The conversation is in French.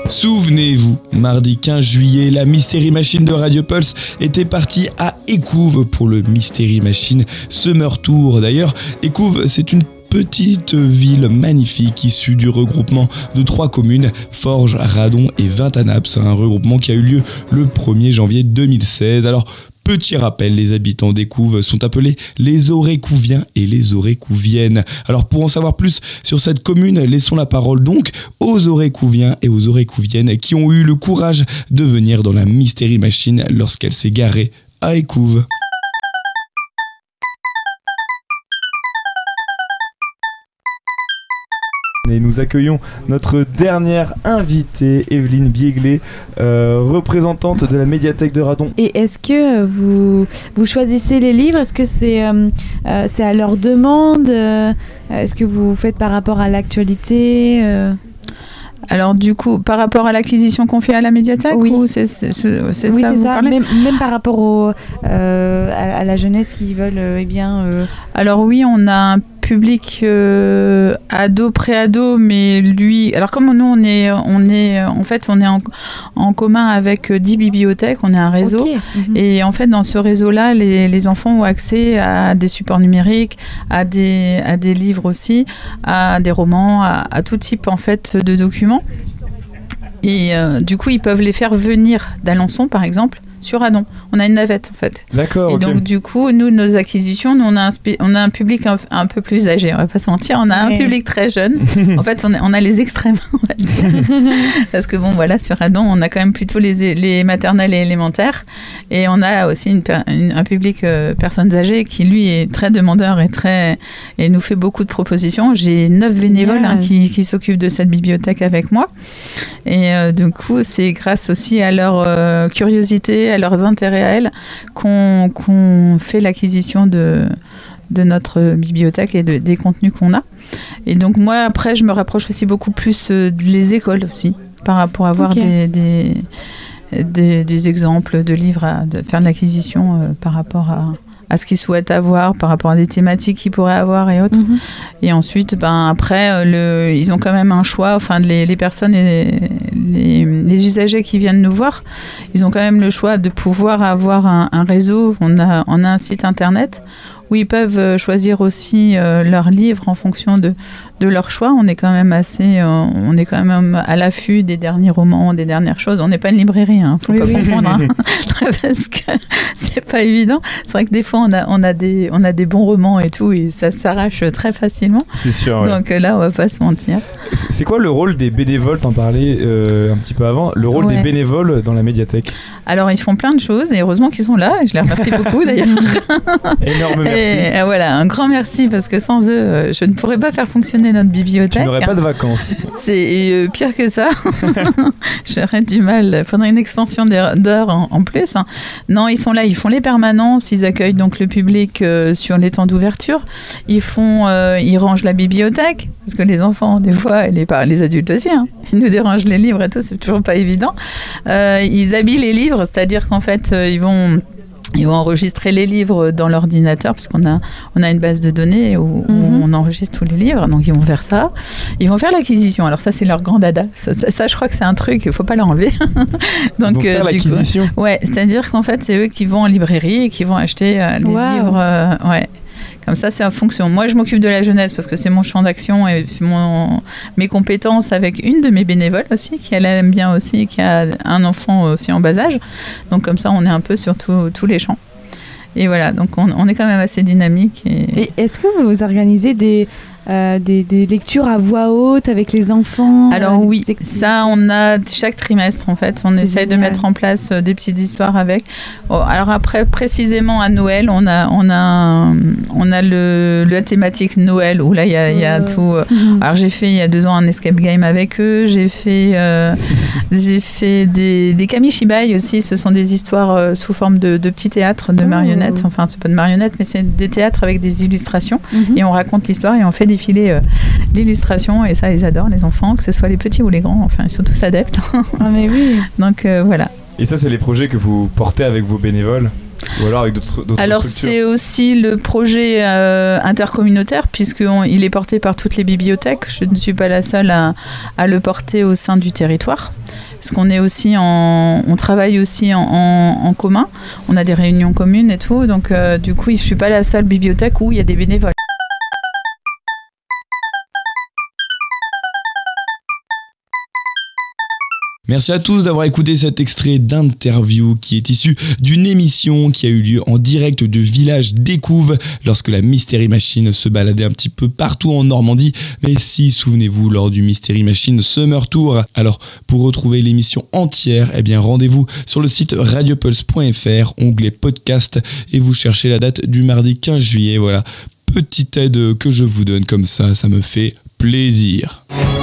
Souvenez-vous, mardi 15 juillet, la Mystery Machine de Radio Pulse était partie à Écouves pour le Mystery Machine Summer Tour. D'ailleurs, Écouves, c'est une petite ville magnifique issue du regroupement de 3 communes, Forges, Radon et Vintanaps, un regroupement qui a eu lieu le 1er janvier 2016. Alors, petit rappel, les habitants d'Écouves sont appelés les Orécouviens et les Orécouviennes. Alors pour en savoir plus sur cette commune, laissons la parole donc aux Orécouviens et aux Orécouviennes qui ont eu le courage de venir dans la Mystery Machine lorsqu'elle s'est garée à Écouves. Et nous accueillons notre dernière invitée, Evelyne Bieglet, représentante de la médiathèque de Radon. Et est-ce que vous choisissez les livres ? Est-ce que c'est à leur demande ? Est-ce que vous faites par rapport à l'actualité ? Alors du coup, par rapport à l'acquisition qu'on fait à la médiathèque, oui. Ou c'est ça oui, c'est ça. Même par rapport à la jeunesse qui veulent, Alors oui, on a un public ado, pré-ado, mais lui... Alors comme nous, on est en commun avec 10 bibliothèques, on est un réseau. Okay. Et en fait, dans ce réseau-là, les enfants ont accès à des supports numériques, à des livres aussi, à des romans, à tout type en fait de documents. Et du coup, ils peuvent les faire venir d'Alençon, par exemple, sur Radon. On a une navette, en fait. D'accord. Et okay. Donc, du coup, nous, nos acquisitions, on a un public un peu plus âgé, on va pas se mentir. On a un public très jeune. En fait, on a les extrêmes, on va dire. Parce que bon, voilà, sur Radon, on a quand même plutôt les maternelles et élémentaires. Et on a aussi un public personnes âgées qui, lui, est très demandeur et nous fait beaucoup de propositions. J'ai 9 bénévoles qui s'occupent de cette bibliothèque avec moi. Et du coup, c'est grâce aussi à leur curiosité, à leurs intérêts à elles, qu'on fait l'acquisition de notre bibliothèque et des contenus qu'on a. Et donc moi, après, je me rapproche aussi beaucoup plus des écoles aussi, par rapport à avoir des exemples de livres, de faire de l'acquisition par rapport à ce qu'ils souhaitent avoir, par rapport à des thématiques qu'ils pourraient avoir et autres. Et ensuite, après, ils ont quand même un choix, enfin les personnes et les usagers qui viennent nous voir, ils ont quand même le choix de pouvoir avoir un réseau. On a un site internet où ils peuvent choisir aussi leurs livres en fonction de leur choix. On est quand même à l'affût des derniers romans, des dernières choses. On n'est pas une librairie, faut pas confondre, parce que c'est pas évident. C'est vrai que des fois on a des bons romans et tout, et ça s'arrache très facilement. C'est sûr. Ouais. Donc là, on va pas se mentir. C'est quoi le rôle des bénévoles ? T'en parlais un petit peu avant. Le rôle des bénévoles dans la médiathèque. Alors ils font plein de choses, et heureusement qu'ils sont là. Et je les remercie beaucoup d'ailleurs. Énorme merci. Et voilà, un grand merci, parce que sans eux, je ne pourrais pas faire fonctionner notre bibliothèque. Tu n'aurais pas de vacances. C'est pire que ça. J'aurais du mal. Faudrait une extension d'heures en plus. Non, ils sont là, ils font les permanences, ils accueillent donc le public sur les temps d'ouverture. Ils rangent la bibliothèque, parce que les enfants, des fois, et les adultes aussi, ils nous dérangent les livres et tout, c'est toujours pas évident. Ils habillent les livres, c'est-à-dire qu'en fait, ils vont enregistrer les livres dans l'ordinateur, parce qu'on a une base de données où on enregistre tous les livres, donc ils vont faire ça. Ils vont faire l'acquisition. Alors ça, c'est leur grand dada. Ça, je crois que c'est un truc, il ne faut pas l'enlever. Donc, ils vont faire l'acquisition. Ouais, c'est-à-dire qu'en fait, c'est eux qui vont en librairie et qui vont acheter les livres. Comme ça, c'est en fonction. Moi, je m'occupe de la jeunesse parce que c'est mon champ d'action et mes compétences, avec une de mes bénévoles aussi, qui elle aime bien aussi, qui a un enfant aussi en bas âge. Donc comme ça, on est un peu sur tous les champs. Et voilà, donc on est quand même assez dynamique. Et est-ce que vous organisez des lectures à voix haute avec les enfants? Alors oui, ça on a chaque trimestre en fait, on essaye de mettre en place des petites histoires avec. Alors après, précisément à Noël, on a la thématique Noël où là il y a tout. Alors j'ai fait il y a 2 ans un escape game avec eux, j'ai fait des kamishibai aussi. Ce sont des histoires sous forme de petits théâtres de marionnettes. Enfin c'est pas de marionnettes, mais c'est des théâtres avec des illustrations et on raconte l'histoire et on fait défiler l'illustration, et ça ils adorent, les enfants, que ce soit les petits ou les grands, enfin ils sont tous adeptes. Ah mais oui. Donc voilà. Et ça, c'est les projets que vous portez avec vos bénévoles? Ou alors avec d'autres Alors structures. c'est aussi le projet intercommunautaire puisqu'il est porté par toutes les bibliothèques. Je ne suis pas la seule à le porter au sein du territoire. Parce qu'on est aussi on travaille aussi en commun. On a des réunions communes et tout. Donc du coup, je ne suis pas la seule bibliothèque où il y a des bénévoles. Merci à tous d'avoir écouté cet extrait d'interview qui est issu d'une émission qui a eu lieu en direct du village d'Écouves lorsque la Mystery Machine se baladait un petit peu partout en Normandie. Mais si, souvenez-vous, lors du Mystery Machine Summer Tour. Alors, pour retrouver l'émission entière, eh bien, rendez-vous sur le site radiopulse.fr, onglet podcast, et vous cherchez la date du mardi 15 juillet. Voilà, petite aide que je vous donne comme ça me fait plaisir.